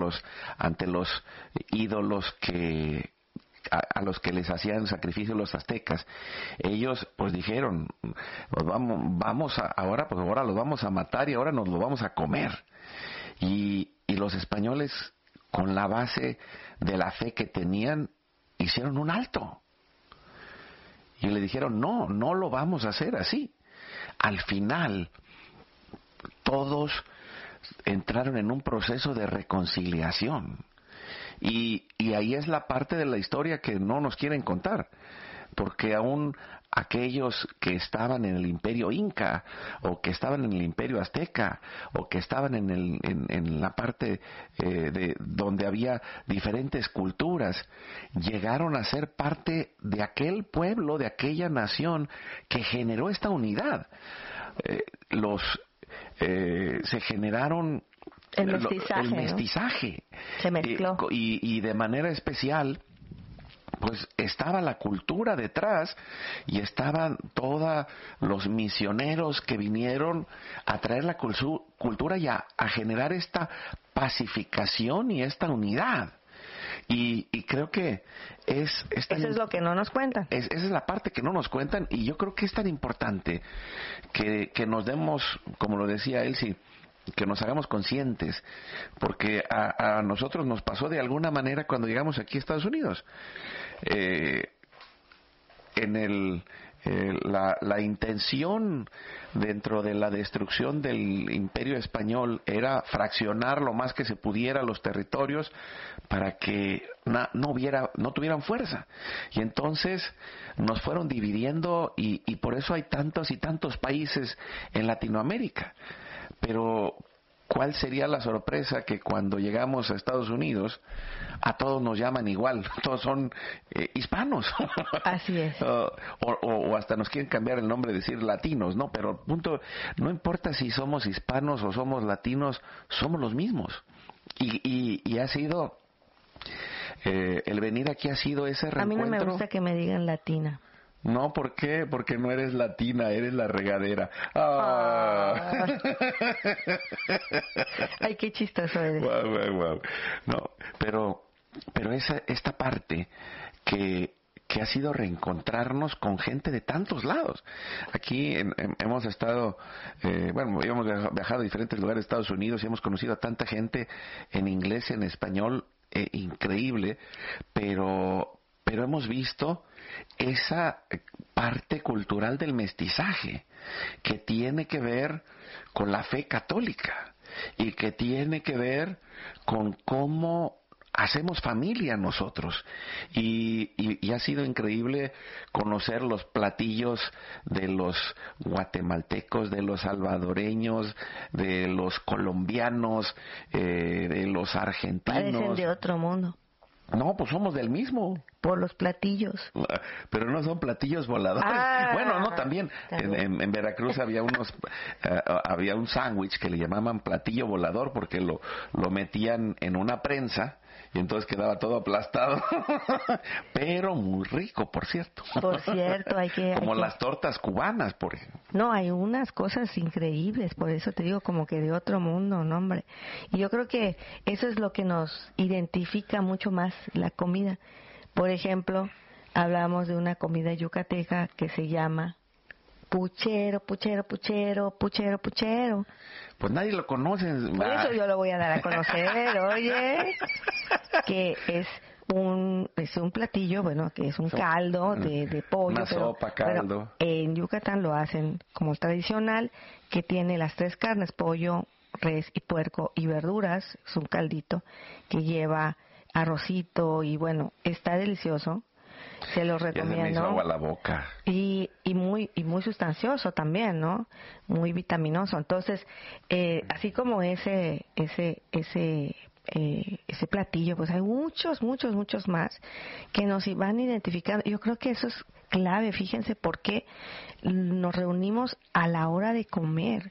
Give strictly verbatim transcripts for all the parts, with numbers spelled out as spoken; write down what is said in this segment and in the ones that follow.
los ante los ídolos que A, a los que les hacían sacrificio los aztecas. Ellos pues dijeron, pues vamos, vamos a, ahora pues ahora los vamos a matar y ahora nos lo vamos a comer. Y, y los españoles, con la base de la fe que tenían, hicieron un alto. Y le dijeron, no, no lo vamos a hacer así. Al final, todos entraron en un proceso de reconciliación. Y, y ahí es la parte de la historia que no nos quieren contar, porque aún aquellos que estaban en el imperio inca, o que estaban en el imperio azteca, o que estaban en, el, en, en la parte eh, de donde había diferentes culturas, llegaron a ser parte de aquel pueblo, de aquella nación que generó esta unidad. Eh, los eh, se generaron El mestizaje, el mestizaje. ¿no? Se mezcló. Y, y de manera especial, pues estaba la cultura detrás y estaban todos los misioneros que vinieron a traer la cultu- cultura y a, a generar esta pacificación y esta unidad. Y, y creo que es... es tan, Eso es lo que no nos cuentan. Es, esa es la parte que no nos cuentan, y yo creo que es tan importante que, que nos demos, como lo decía Elsie, que nos hagamos conscientes, porque a, a nosotros nos pasó de alguna manera cuando llegamos aquí a Estados Unidos. Eh, en el eh, la, la intención dentro de la destrucción del Imperio Español era fraccionar lo más que se pudiera los territorios para que na, no hubiera no tuvieran fuerza, y entonces nos fueron dividiendo, y, y por eso hay tantos y tantos países en Latinoamérica. Pero ¿cuál sería la sorpresa que cuando llegamos a Estados Unidos a todos nos llaman igual? Todos son eh, hispanos. Así es. uh, o, o hasta nos quieren cambiar el nombre, decir latinos, ¿no? Pero punto, no importa si somos hispanos o somos latinos, somos los mismos. Y, y, y ha sido, eh, el venir aquí ha sido ese reencuentro. A mí no me gusta que me digan latina. No, ¿por qué? Porque no eres latina, eres la regadera. Ah. Ah. Ay, qué chistoso eres. Wow, wow, wow. No, pero, pero esa, esta parte que, que ha sido reencontrarnos con gente de tantos lados. Aquí en, en, hemos estado, eh, bueno, hemos viajado a diferentes lugares de Estados Unidos y hemos conocido a tanta gente en inglés, en español, eh, increíble, pero, pero hemos visto esa parte cultural del mestizaje que tiene que ver con la fe católica y que tiene que ver con cómo hacemos familia nosotros, y, y, y ha sido increíble conocer los platillos de los guatemaltecos, de los salvadoreños, de los colombianos, eh, de los argentinos. Parecen de otro mundo. No, pues somos del mismo. Por los platillos. Pero no son platillos voladores. Ah, bueno, no, también. también. En, en, en Veracruz había unos, uh, había un sándwich que le llamaban platillo volador porque lo, lo metían en una prensa y entonces quedaba todo aplastado. Pero muy rico, por cierto. Por cierto, hay que... Como hay las que... tortas cubanas, por ejemplo. No, hay unas cosas increíbles, por eso te digo, como que de otro mundo, no, hombre. Y yo creo que eso es lo que nos identifica mucho más, la comida. Por ejemplo, hablamos de una comida yucateca que se llama puchero, puchero, puchero, puchero, puchero. Pues nadie lo conoce. Por eso yo lo voy a dar a conocer, oye, que es un es un platillo, bueno, que es un caldo de, de pollo. Una pero, sopa, caldo. Pero en Yucatán lo hacen como tradicional, que tiene las tres carnes, pollo, res y puerco y verduras. Es un caldito que lleva arrocito y bueno, está delicioso. Se los recomiendo. Ya se me hizo agua la boca. Y, y muy y muy sustancioso también, ¿no? Muy vitaminoso. Entonces, eh, así como ese ese ese eh, ese platillo, pues hay muchos, muchos, muchos más que nos van identificando. Yo creo que eso es clave. Fíjense por qué nos reunimos a la hora de comer.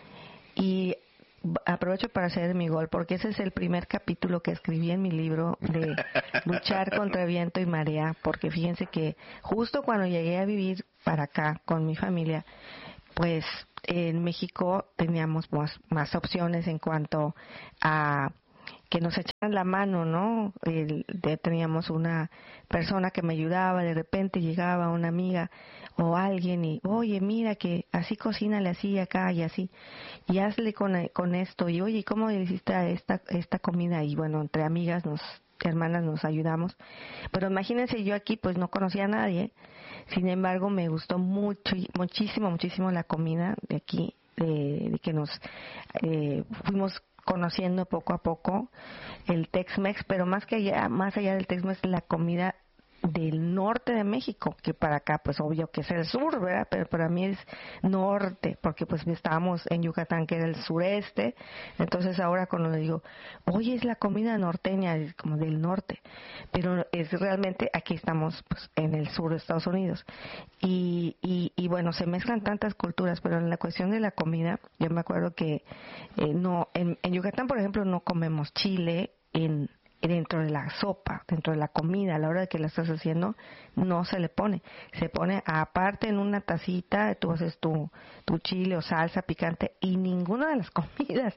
Y aprovecho para hacer mi gol, porque ese es el primer capítulo que escribí en mi libro de luchar contra viento y marea, porque fíjense que justo cuando llegué a vivir para acá con mi familia, pues en México teníamos más, más opciones en cuanto a que nos echaran la mano, ¿no? El, de, teníamos una persona que me ayudaba, de repente llegaba una amiga o alguien y, oye, mira que así cocínale así acá y así, y hazle con, con esto, y oye, ¿cómo le hiciste esta, esta comida? Y bueno, entre amigas, nos hermanas nos ayudamos, pero imagínense, yo aquí pues no conocía a nadie, sin embargo me gustó mucho, muchísimo, muchísimo la comida de aquí, de, de que nos eh, fuimos conociendo poco a poco el Tex-Mex, pero más que allá, más allá del Tex-Mex, la comida del norte de México, que para acá pues obvio que es el sur, ¿verdad? Pero para mí es norte, porque pues estábamos en Yucatán, que era el sureste. Entonces ahora cuando le digo, oye, es la comida norteña, es como del norte, pero es realmente, aquí estamos pues en el sur de Estados Unidos, y, y, y bueno, se mezclan tantas culturas, pero en la cuestión de la comida, yo me acuerdo que eh, no, en, en Yucatán por ejemplo no comemos chile en dentro de la sopa, dentro de la comida, a la hora de que la estás haciendo, no se le pone. Se pone aparte en una tacita, tú haces tu, tu chile o salsa picante, y ninguna de las comidas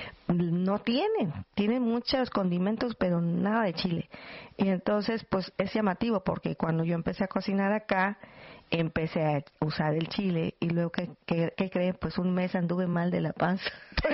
no tienen. Tienen muchos condimentos, pero nada de chile. Y entonces, pues es llamativo, porque cuando yo empecé a cocinar acá, empecé a usar el chile, y luego, ¿qué, qué, qué creen? Pues un mes anduve mal de la panza.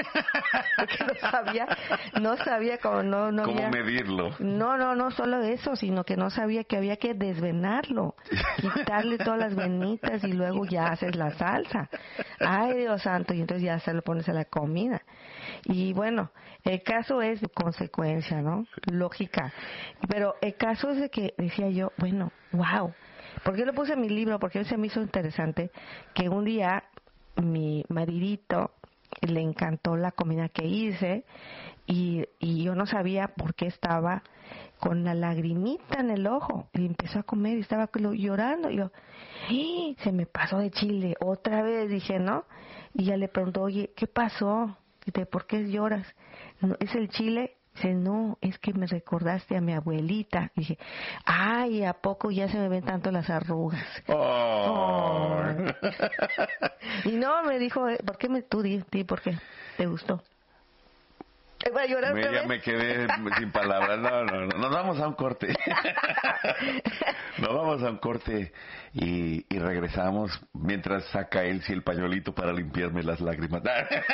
Porque no sabía, no sabía cómo, no, no ¿Cómo había, medirlo? No, no, no solo eso, sino que no sabía que había que desvenarlo, quitarle todas las venitas y luego ya haces la salsa. Ay, Dios santo, y entonces ya se lo pones a la comida. Y bueno, el caso es consecuencia, ¿no? Lógica. Pero el caso es de que decía yo, bueno, wow. ¿Por qué lo puse en mi libro? Porque se me hizo interesante que un día mi maridito le encantó la comida que hice, y, y yo no sabía por qué estaba con la lagrimita en el ojo, y empezó a comer y estaba llorando, y yo, ¡eh! Se me pasó de chile, otra vez, dije, ¿no? Y ya le preguntó, oye, ¿qué pasó? Dice, ¿por qué lloras? ¿No, es el chile? Dice, no, es que me recordaste a mi abuelita. Dije, ay, ¿a poco ya se me ven tanto las arrugas? Oh. Oh. Y no, me dijo, ¿por qué me, tú di, di por qué? ¿Te gustó? ¿Va a llorar me, ya me quedé sin palabras. No, no, no. Nos vamos a un corte. Nos vamos a un corte y, y regresamos mientras saca Elsie el pañuelito para limpiarme las lágrimas.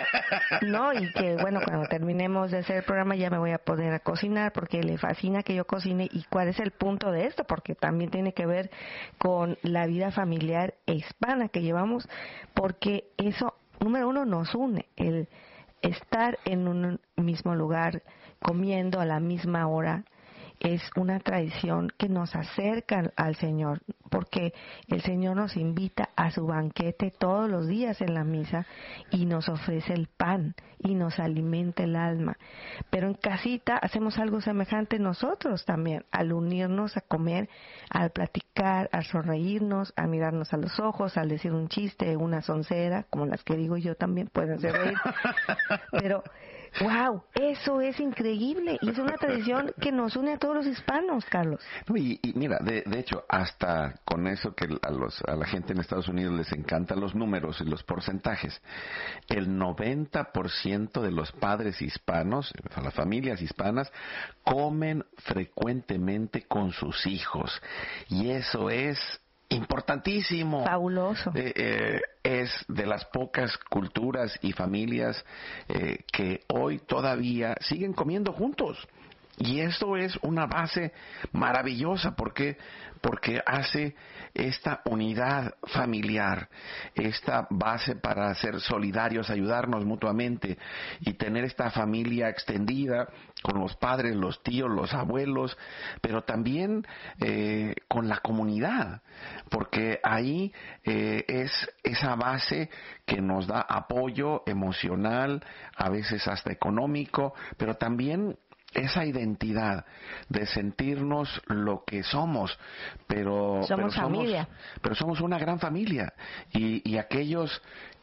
No, y que bueno, cuando terminemos de hacer el programa ya me voy a poder a cocinar, porque le fascina que yo cocine. ¿Y cuál es el punto de esto? Porque también tiene que ver con la vida familiar hispana que llevamos, porque eso, número uno, nos une, el estar en un mismo lugar, comiendo a la misma hora, es una tradición que nos acerca al Señor, porque el Señor nos invita a su banquete todos los días en la misa y nos ofrece el pan y nos alimenta el alma. Pero en casita hacemos algo semejante nosotros también, al unirnos a comer, al platicar, al sonreírnos, a mirarnos a los ojos, al decir un chiste, una soncera, como las que digo yo también, pueden hacer reír. Pero wow, eso es increíble, y es una tradición que nos une a todos los hispanos, Carlos. Y, y mira, de, de hecho, hasta con eso que a, los, a la gente en Estados Unidos les encantan los números y los porcentajes, el noventa por ciento de los padres hispanos, las familias hispanas, comen frecuentemente con sus hijos, y eso es importantísimo. Fabuloso. Eh, eh, es de las pocas culturas y familias eh, que hoy todavía siguen comiendo juntos. Y esto es una base maravillosa, porque porque hace esta unidad familiar, esta base para ser solidarios, ayudarnos mutuamente y tener esta familia extendida con los padres, los tíos, los abuelos, pero también eh, con la comunidad, porque ahí eh, es esa base que nos da apoyo emocional, a veces hasta económico, pero también esa identidad de sentirnos lo que somos, pero somos pero somos, familia, pero somos una gran familia, y, y aquellos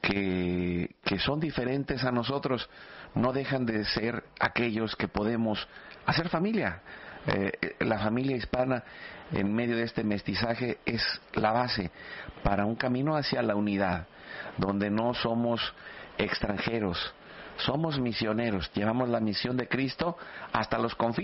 que, que son diferentes a nosotros no dejan de ser aquellos que podemos hacer familia. Eh, la familia hispana en medio de este mestizaje es la base para un camino hacia la unidad, donde no somos extranjeros, somos misioneros, llevamos la misión de Cristo hasta los confines